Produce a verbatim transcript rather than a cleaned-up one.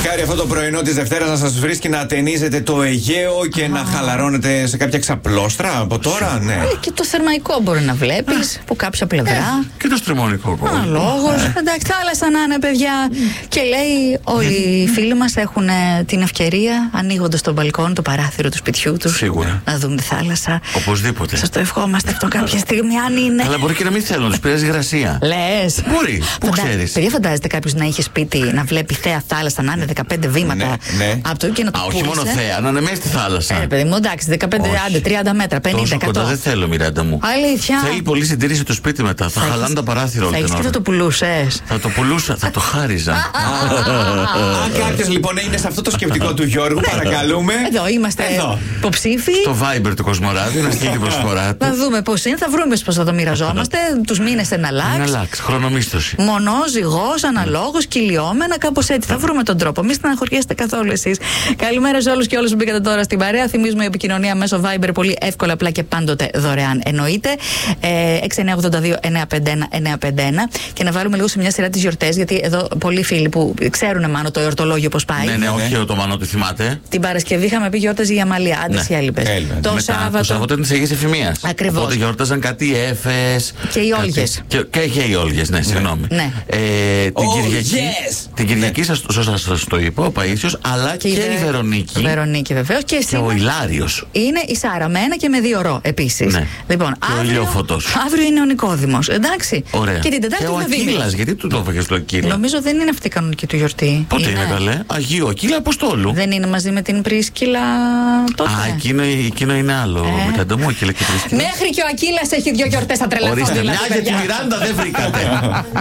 Μακάρι αυτό το πρωινό της Δευτέρας να σας βρίσκει να ατενίζετε το Αιγαίο και να χαλαρώνετε σε κάποια ξαπλώστρα από τώρα, ναι. Ε, και το θερμαϊκό μπορεί να βλέπεις από κάποια πλευρά. Και το στριμονικό κόμμα. Αναλόγως. Εντάξει, θάλασσα να είναι, παιδιά. Και λέει, όλοι οι φίλοι μας έχουν την ευκαιρία, ανοίγοντας το μπαλκόν, το παράθυρο του σπιτιού τους, Σίγουρα. να δουν τη θάλασσα. Οπωσδήποτε. Σας το ευχόμαστε αυτό κάποια στιγμή, αν είναι. Αλλά μπορεί και να μην θέλουν, τους πειράζει υγρασία. Λες. Μπορεί, πού ξέρεις. Παιδιά, φαντάζεστε κάποιος να είχε σπίτι να βλέπει θέα θάλασσα, να είναι δεκαπέντε βήματα Ναι, ναι. από το και να το Α, όχι πούλησε. μόνο θέα, να είναι μέσα στη θάλασσα. Ε, παιδί μου, εντάξει, δεκαπέντε, Όχι. άντε, τριάντα μέτρα, πενήντα, Τόσο κοντά εκατό. δεν θέλω, Μιράντα μου. Αλήθεια. Θέλει πολύ συντήρηση το σπίτι μετά. Θα, Θα χαλάνε έχεις- τα παράθυρα όλη Θα την έχεις και ώρα. θα το πουλούσες. Θα το πουλούσα, θα το χάριζα. Αν κάποιος λοιπόν είναι σε αυτό το σκεπτικό του Γιώργου, παρακαλούμε. Εδώ είμαστε Εδώ. υποψήφοι. Το Viber του Κοσμοράδη να στείλει την προσφορά του. Να δούμε πώς είναι, θα βρούμε πώς θα το μοιραζόμαστε. Τους μήνες εν Να αλλάξει. αλλάξει, χρονομίσθωση. Μονός, ζυγός, αναλόγως, κυλιόμενα, κάπως έτσι. Θα βρούμε τον τρόπο. Μην στεναχωριέστε καθόλου εσείς. Καλημέρα σε όλους και όλες που μπήκατε τώρα στην παρέα. Θυμίζουμε η επικοινωνία μέσω Viber πολύ εύκολα, απλά και πάντοτε δωρεάν εννοείται. Ε, έξι εννιά οκτώ δύο εννιά πέντε ένα εννιά πέντε ένα. Και να βάλουμε λίγο σε μια σειρά τις γιορτές, γιατί εδώ πολλοί φίλοι που ξέρουν μάλλον το εορτολόγιο πώς πάει. Ναι, ναι, όχι το Μανώ, τη θυμάται. Την Παρασκευή είχαμε πει γιόρταζε η Αμαλία. Άντε, Ναι. οι Έλληπες. Έλληπες. Το Μετά, Σάββατο. Το Σάββατο είναι τη Αγίας Εφημίας. Ακριβώς. Οπότε γιόρταζαν κάτι Έφες. Και οι κάτι- Όλγες. Και, και, και οι Όλγες, ναι, συγγνώμη. Ναι. Ε, την Oh, Κυριακή, yes. την Κυριακή σας, σωστά σας το είπα, ο Παΐσιος, αλλά και, η Βε- Βερονίκη. Βερονίκη, βεβαίως. Και, Και ο σήμερα Ηλάριος. είναι η Σάρα με ένα και με δύο ρο επίσης. Ναι. Λοιπόν, Και ο αύριο, Ηλιοφώτος. αύριο είναι ο Νικόδημος. Εντάξει. Ωραία. Και την Τετάρτη και ο ο Βλαδίμηρος. Ακύλας, γιατί του το έφαγες το Ακύλα. Νομίζω δεν είναι αυτή η κανονική του γιορτή. Πότε είναι, καλέ. Αγίου Ακύλα Αποστόλου. Δεν είναι μαζί με την Πρίσκυλα τότε. Α, εκείνο, εκείνο είναι άλλο. Ε. Με τα μου, Ακύλα και Πρίσκυλα. Μέχρι και ο Ακύλας έχει δύο γιορτές, θα τρελαθώ. Ορίστε, δηλαδή, μια για τη παιδιά. Μιράντα δεν βρήκατε.